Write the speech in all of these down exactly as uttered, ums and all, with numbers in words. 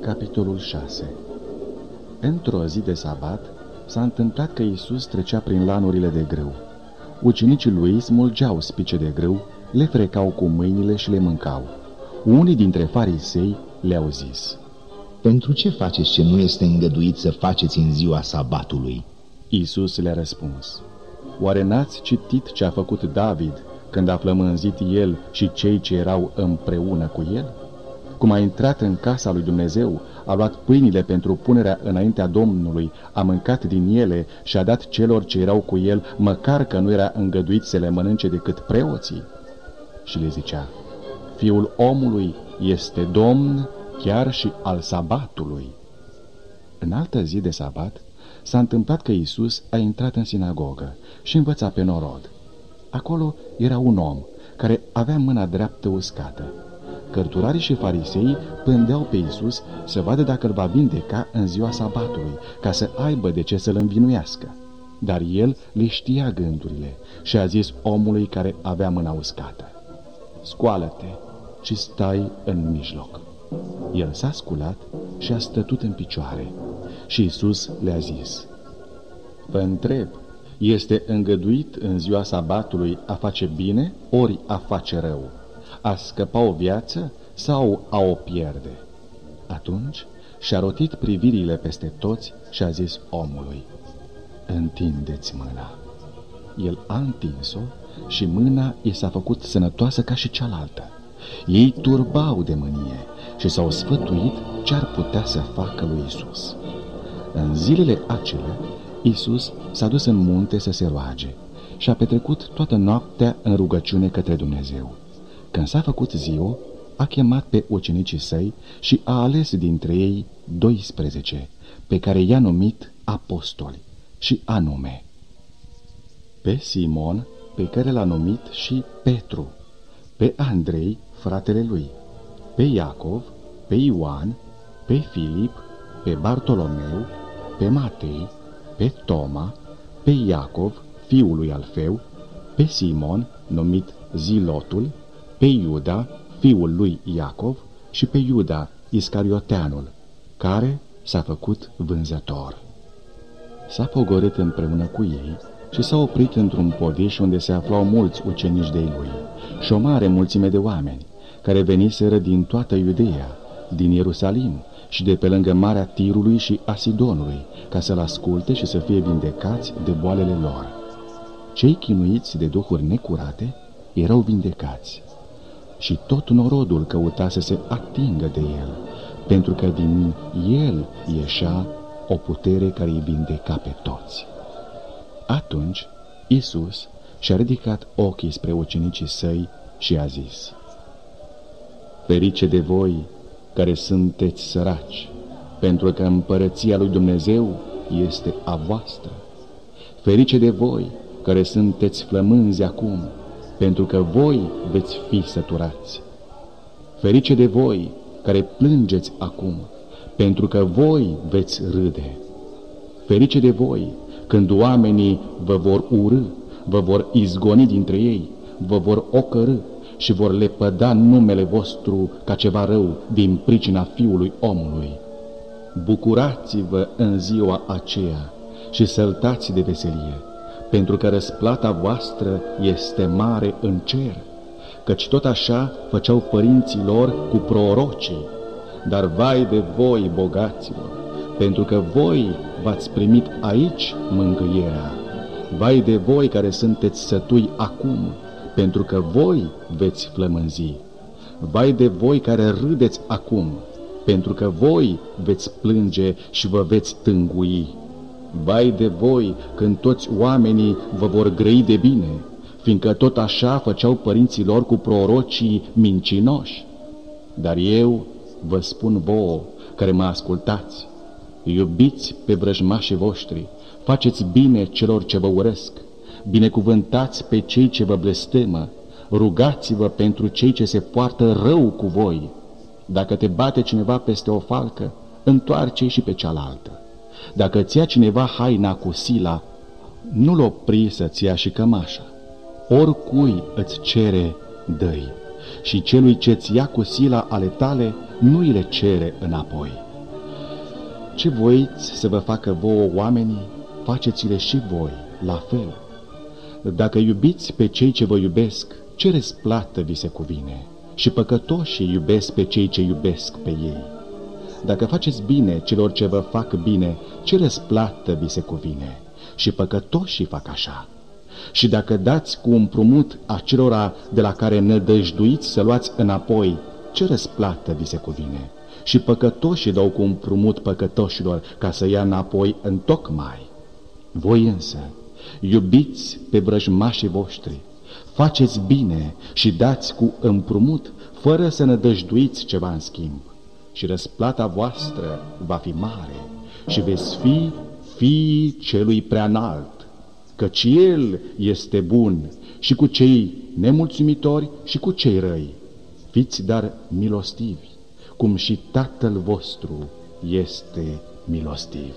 Capitolul șase. Într-o zi de sabat s-a întâmplat că Iisus trecea prin lanurile de grâu. Ucenicii lui smulgeau spice de grâu, le frecau cu mâinile și le mâncau. Unii dintre farisei le-au zis: Pentru ce faceți ce nu este îngăduit să faceți în ziua sabatului? Iisus le-a răspuns: Oare n-ați citit ce a făcut David când a flămânzit el și cei ce erau împreună cu el? Cum a intrat în casa lui Dumnezeu, a luat pâinile pentru punerea înaintea Domnului, a mâncat din ele și a dat celor ce erau cu el, măcar că nu era îngăduit să le mănânce decât preoții? Și le zicea: Fiul omului este Domn chiar și al sabatului. În altă zi de sabat s-a întâmplat că Iisus a intrat în sinagogă și învăța pe norod. Acolo era un om care avea mâna dreaptă uscată. Cărturarii și fariseii pândeau pe Iisus să vadă dacă îl va vindeca în ziua sabatului, ca să aibă de ce să-l învinuiască. Dar el le știa gândurile și a zis omului care avea mâna uscată: Scoală-te și stai în mijloc. El s-a sculat și a stătut în picioare. Și Iisus le-a zis: Vă întreb, este îngăduit în ziua sabatului a face bine ori a face rău, a scăpa o viață sau a o pierde? Atunci și-a rotit privirile peste toți și a zis omului: Întindeți mâna. El a întins-o și mâna i s-a făcut sănătoasă ca și cealaltă. Ei turbau de mânie și s-au sfătuit ce ar putea să facă lui Iisus. În zilele acelea, Iisus s-a dus în munte să se roage și a petrecut toată noaptea în rugăciune către Dumnezeu. Când s-a făcut ziua, a chemat pe ucenicii săi și a ales dintre ei doisprezece, pe care i-a numit apostoli, și anume: pe Simon, pe care l-a numit și Petru, pe Andrei, fratele lui, pe Iacov, pe Ioan, pe Filip, pe Bartolomeu, pe Matei, pe Toma, pe Iacov, fiul lui Alfeu, pe Simon, numit Zilotul, pe Iuda, fiul lui Iacov, și pe Iuda, Iscarioteanul, care s-a făcut vânzător. S-a pogorât împreună cu ei și s-a oprit într-un podiș unde se aflau mulți ucenici de-ai lui și o mare mulțime de oameni, care veniseră din toată Iudeea, din Ierusalim și de pe lângă Marea Tirului și a Sidonului, ca să-l asculte și să fie vindecați de boalele lor. Cei chinuiți de duhuri necurate erau vindecați și tot norodul căuta să se atingă de el, pentru că din el ieșea o putere care îi vindeca pe toți. Atunci Iisus și-a ridicat ochii spre ucenicii săi și a zis: Ferice de voi care sunteți săraci, pentru că împărăția lui Dumnezeu este a voastră. Ferice de voi care sunteți flămânzi acum, pentru că voi veți fi săturați. Ferice de voi care plângeți acum, pentru că voi veți râde. Ferice de voi când oamenii vă vor urâ, vă vor izgoni dintre ei, vă vor ocărî și vor lepăda numele vostru ca ceva rău din pricina Fiului omului. Bucurați-vă în ziua aceea și săltați de veselie, pentru că răsplata voastră este mare în cer, căci tot așa făceau părinții lor cu prorocii. Dar vai de voi, bogaților, pentru că voi v-ați primit aici mângâierea. Vai de voi care sunteți sătui acum, pentru că voi veți flămânzi. Vai de voi care râdeți acum, pentru că voi veți plânge și vă veți tângui. Vai de voi când toți oamenii vă vor grăi de bine, fiindcă tot așa făceau părinții lor cu prorocii mincinoși. Dar eu vă spun vouă, care mă ascultați: iubiți pe vrăjmașii voștri, faceți bine celor ce vă urăsc, binecuvântați pe cei ce vă blestemă, rugați-vă pentru cei ce se poartă rău cu voi. Dacă te bate cineva peste o falcă, întoarce-i și pe cealaltă. Dacă îți ia cineva haina cu sila, nu-l opri să-ți ia și cămașa. Oricui îți cere, dă-i, și celui ce-ți ia cu sila ale tale, nu îi le cere înapoi. Ce voiți să vă facă vouă oamenii, faceți-le și voi, la fel. Dacă iubiți pe cei ce vă iubesc, ce răsplată vi se cuvine? Și păcătoșii iubesc pe cei ce iubesc pe ei. Dacă faceți bine celor ce vă fac bine, ce răsplată vi se cuvine? Și păcătoșii fac așa. Și dacă dați cu împrumut acelora de la care nădăjduiți să luați înapoi, ce răsplată vi se cuvine? Și păcătoșii dau cu împrumut păcătoșilor ca să ia înapoi întocmai. Voi însă iubiți pe vrăjmașii voștri, faceți bine și dați cu împrumut, fără să nădăjduiți ceva în schimb. Și răsplata voastră va fi mare și veți fi fiii celui preanalt, căci El este bun și cu cei nemulțumitori și cu cei răi. Fiți dar milostivi, cum și Tatăl vostru este milostiv.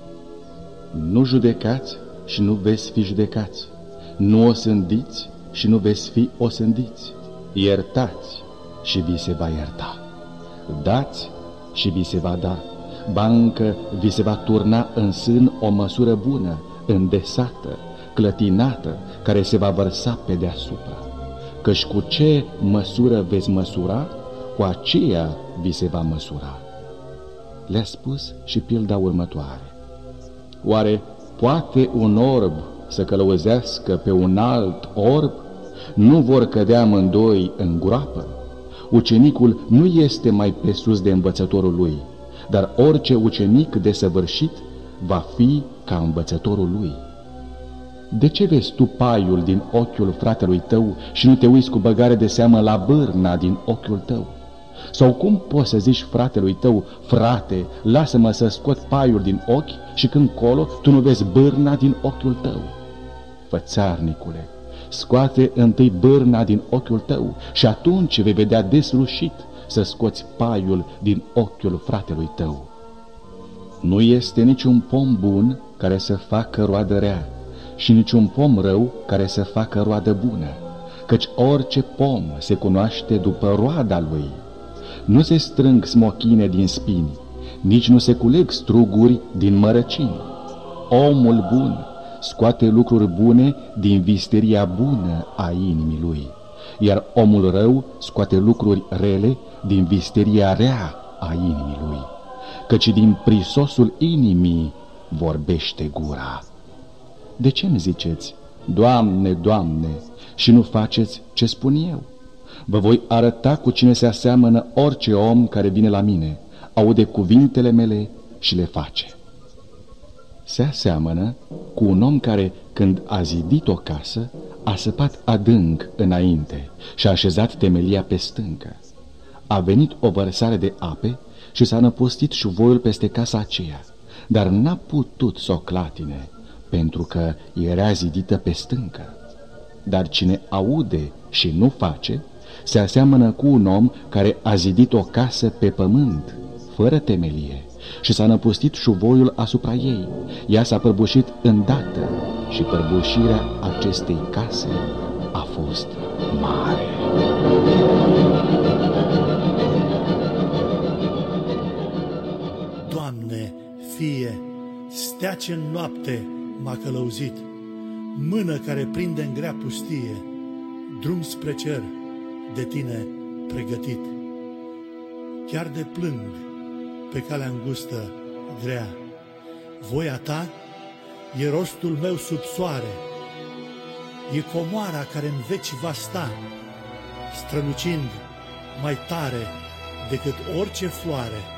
Nu judecați și nu veți fi judecați, nu osândiți și nu veți fi osândiți, iertați și vi se va ierta, dați și vi se va da, ba încă vi se va turna în sân o măsură bună, îndesată, clătinată, care se va vărsa pe deasupra. Căci cu ce măsură veți măsura, cu aceea vi se va măsura. Le-a spus și pilda următoare. Oare poate un orb să călăuzească pe un alt orb? Nu vor cădea amândoi în groapă? Ucenicul nu este mai presus de învățătorul lui, dar orice ucenic desăvârșit va fi ca învățătorul lui. De ce vezi tu paiul din ochiul fratelui tău și nu te uiți cu băgare de seamă la bârna din ochiul tău? Sau cum poți să zici fratelui tău, frate, lasă-mă să scot paiul din ochi și când colo tu nu vezi bârna din ochiul tău? Fățarnicule, scoate întâi bârna din ochiul tău și atunci vei vedea deslușit să scoți paiul din ochiul fratelui tău. Nu este niciun pom bun care să facă roadă rea și niciun pom rău care să facă roadă bună, căci orice pom se cunoaște după roada lui. Nu se strâng smochine din spini, nici nu se culeg struguri din mărăcini. Omul bun scoate lucruri bune din visteria bună a inimii lui, iar omul rău scoate lucruri rele din visteria rea a inimii lui, căci din prisosul inimii vorbește gura. De ce îmi ziceți, Doamne, Doamne, și nu faceți ce spun eu? Vă voi arăta cu cine se aseamănă orice om care vine la mine, aude cuvintele mele și le face. Se aseamănă cu un om care, când a zidit o casă, a săpat adânc înainte și a așezat temelia pe stâncă. A venit o vărsare de ape și s-a năpustit șuvoiul peste casa aceea, dar n-a putut să o clatine, pentru că era zidită pe stâncă. Dar cine aude și nu face, se aseamănă cu un om care a zidit o casă pe pământ, fără temelie, și s-a năpustit șuvoiul asupra ei. Ea s-a prăbușit îndată și prăbușirea acestei case a fost mare. Doamne, Fie, stea ce în noapte m-a călăuzit, mână care prinde în grea pustie, drum spre cer de Tine pregătit. Chiar de plâng pe calea îngustă grea, voia Ta e rostul meu sub soare, e comoara care în veci va sta, strălucind mai tare decât orice floare.